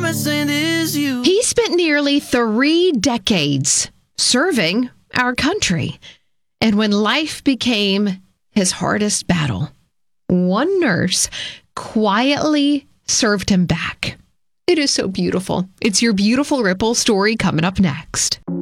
saint is you. He spent nearly 3 decades serving our country. And when life became his hardest battle, one nurse quietly served him back. It is so beautiful. It's your Beautiful Ripple story coming up next.